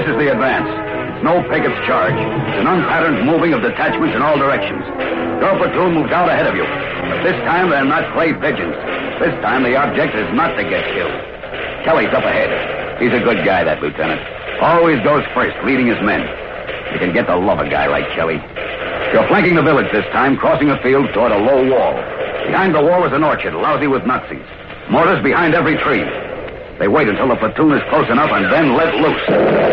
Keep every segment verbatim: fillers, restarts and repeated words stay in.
This is the advance. It's no Pickett's charge. It's an unpatterned moving of detachments in all directions. Your platoon moves out ahead of you. But this time they're not clay pigeons. This time the object is not to get killed. Kelly's up ahead. He's a good guy, that lieutenant. Always goes first, leading his men. You can get to love a guy like Kelly. You're flanking the village this time, crossing a field toward a low wall. Behind the wall is an orchard, lousy with Nazis. Mortars behind every tree. They wait until the platoon is close enough and then let loose.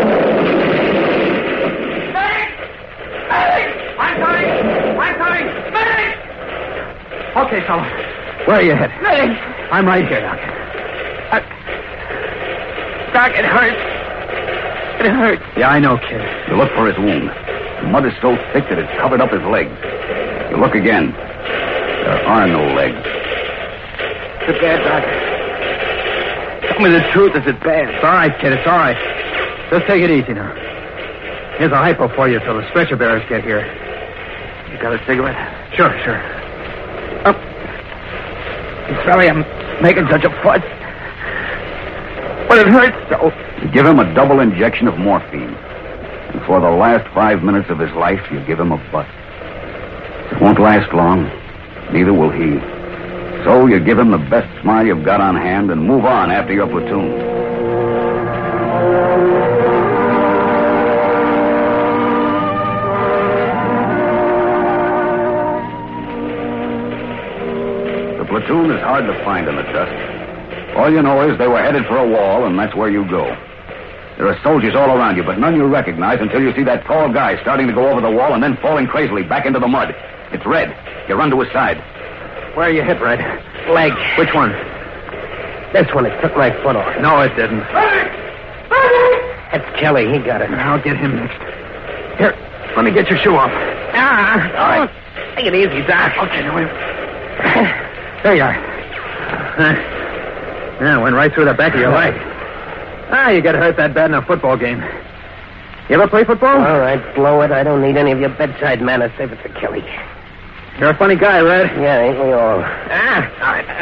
Medic! Medic! I'm coming! I'm coming! Medic! Okay, fella. Where are you headed? Medic! I'm right here, Doc. Uh, Doc, it hurts. It hurts. Yeah, I know, kid. You look for his wound. The mud is so thick that it's covered up his legs. You look again. There are no legs. It's bad, Doc. Tell me the truth. Is it bad? It's all right, kid. It's all right. Just take it easy now. Here's a hypo for you till the stretcher bearers get here. You got a cigarette? Sure, sure. Oh. I'm sorry I'm making such a fuss. But it hurts so. You give him a double injection of morphine. And for the last five minutes of his life, you give him a butt. It won't last long. Neither will he. So you give him the best smile you've got on hand and move on after your platoon. The platoon is hard to find in the dust. All you know is they were headed for a wall, and that's where you go. There are soldiers all around you, but none you recognize until you see that tall guy starting to go over the wall and then falling crazily back into the mud. It's Red. You run to his side. Where are you hit, Red? Leg. Which one? This one, it took my foot off. No, it didn't. Medic! Medic! That's Kelly. He got it. I'll get him next. Here, let me get your shoe off. Ah, all right. Take it easy, Doc. Okay, now wait. There you are. Uh, yeah, went right through the back of your leg. Ah, you get hurt that bad in a football game. You ever play football? All right, blow it. I don't need any of your bedside manners. Save it for Kelly. You're a funny guy, Red. Yeah, ain't we all? Ah, all right.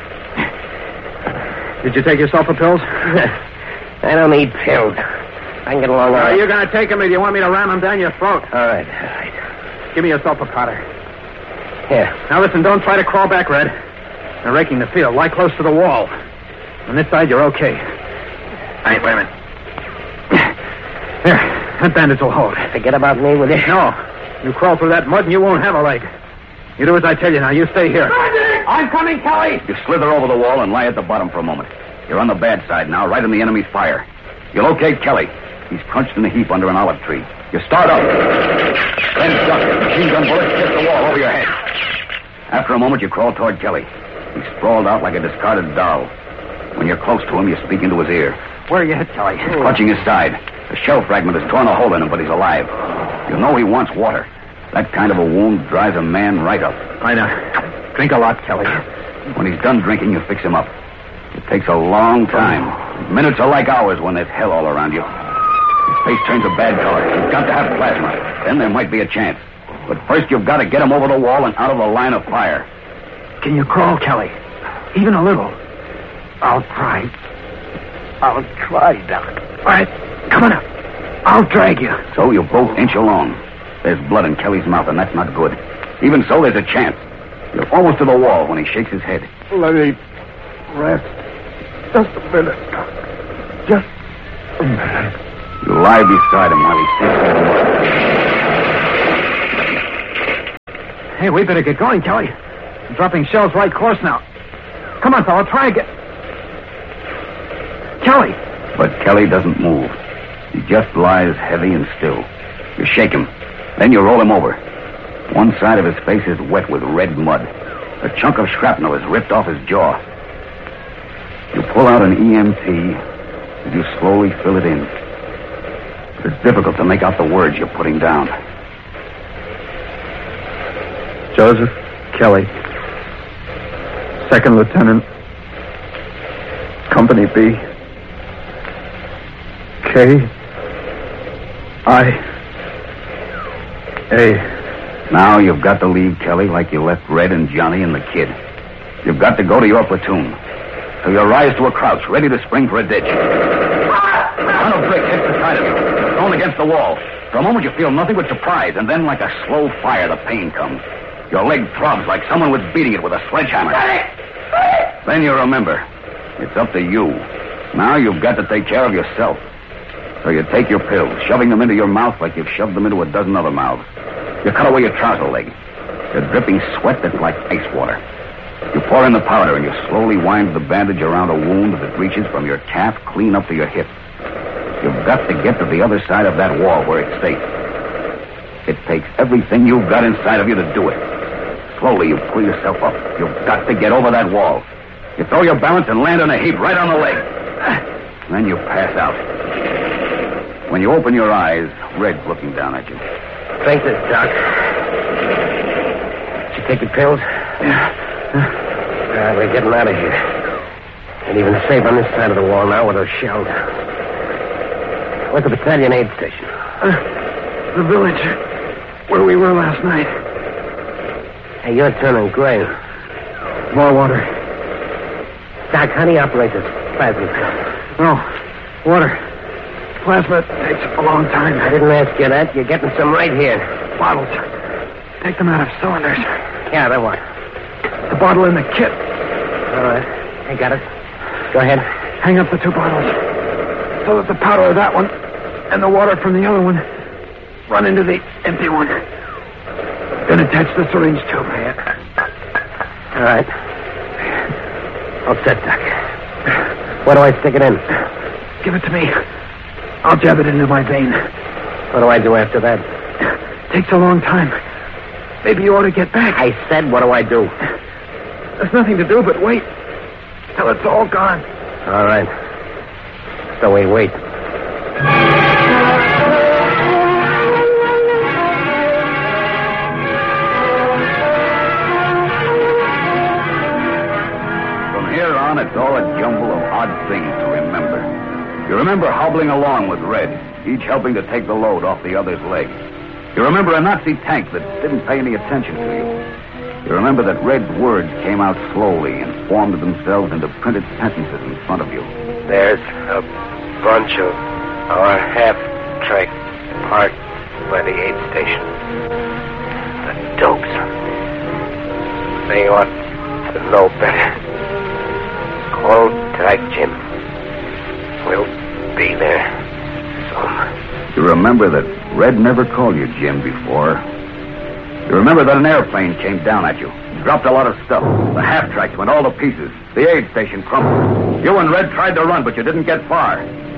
Did you take your sulfur pills? I don't need pills. I can get along all Are right. you going to take them or do you want me to ram them down your throat? All right, all right. Give me your sulfur powder. Here. Now listen, don't try to crawl back, Red. They're raking the field. Lie close to the wall. On this side, you're okay. All right, wait a minute. There, that bandage will hold. Forget about me with it. No. You crawl through that mud and you won't have a leg. You do as I tell you now. You stay here. I'm coming, Kelly. You slither over the wall and lie at the bottom for a moment. You're on the bad side now, right in the enemy's fire. You locate Kelly. He's crunched in a heap under an olive tree. You start up. Then duck. Machine gun bullets hit the wall over your head. After a moment, you crawl toward Kelly. He's sprawled out like a discarded doll. When you're close to him, you speak into his ear. Where are you hit, Kelly? He's clutching his side. A shell fragment has torn a hole in him, but he's alive. You know he wants water. That kind of a wound dries a man right up. I know. Drink a lot, Kelly. When he's done drinking, you fix him up. It takes a long time. Minutes are like hours when there's hell all around you. His face turns a bad color. He's got to have plasma. Then there might be a chance. But first you've got to get him over the wall and out of the line of fire. Can you crawl, Kelly? Even a little. I'll try. I'll try, Doc. All right, come on up. I'll drag you. So you both inch along. There's blood in Kelly's mouth, and that's not good. Even so, there's a chance. You're almost to the wall when he shakes his head. Let me rest. Just a minute. Just a minute. You lie beside him while he sinks in the mud. Hey, we better get going, Kelly. I'm dropping shells right close now. Come on, fella, try again. Kelly! But Kelly doesn't move. He just lies heavy and still. You shake him. Then you roll him over. One side of his face is wet with red mud. A chunk of shrapnel is ripped off his jaw. You pull out an E M T and you slowly fill it in. It's difficult to make out the words you're putting down. Joseph Kelly, Second Lieutenant, Company B, K, I, A. Now you've got to leave Kelly like you left Red and Johnny and the kid. You've got to go to your platoon. So you rise to a crouch, ready to spring for a ditch. A ton of brick hits the side of you. the wall. For a moment, you feel nothing but surprise, and then, like a slow fire, the pain comes. Your leg throbs like someone was beating it with a sledgehammer. Then you remember, it's up to you. Now you've got to take care of yourself. So you take your pills, shoving them into your mouth like you've shoved them into a dozen other mouths. You cut away your trouser leg. You're dripping sweat that's like ice water. You pour in the powder and you slowly wind the bandage around a wound that reaches from your calf clean up to your hip. You've got to get to the other side of that wall where it's safe. It takes everything you've got inside of you to do it. Slowly you pull yourself up. You've got to get over that wall. You throw your balance and land in a heap right on the leg. Then you pass out. When you open your eyes, Red's looking down at you. Drink this, Doc. Did you take your pills? Yeah. All right, we're getting out of here. Ain't even safe on this side of the wall now with those shells. Where's the battalion aid station? Uh, the village where we were last night. Hey, you're turning gray. More water. Doc, how do you operate this plasma pump? No. Water. Plasma takes a long time. I didn't ask you that. You're getting some right here. Bottles. Take them out of cylinders. Yeah, that one. The bottle in the kit. All right. I got it. Go ahead. Hang up the two bottles so that the powder of that one and the water from the other one run into the empty one. Then attach the syringe tube. Yeah. All right. All set, Doc. Where do I stick it in? Give it to me. I'll jab it into my vein. What do I do after that? Takes a long time. Maybe you ought to get back. I said, what do I do? There's nothing to do but wait till it's all gone. All right. So we wait. From here on, it's all a jumble of odd things to remember. You remember hobbling along with Red, each helping to take the load off the other's leg. You remember a Nazi tank that didn't pay any attention to you. You remember that Red's words came out slowly and formed themselves into printed sentences in front of you. There's a bunch of our half-track parked by the aid station. The dopes. They ought to know better. Hold tight, Jim. We'll be there soon. You remember that Red never called you Jim before. You remember that an airplane came down at you, dropped a lot of stuff. The half-tracks went all to pieces. The aid station crumbled. You and Red tried to run, but you didn't get far.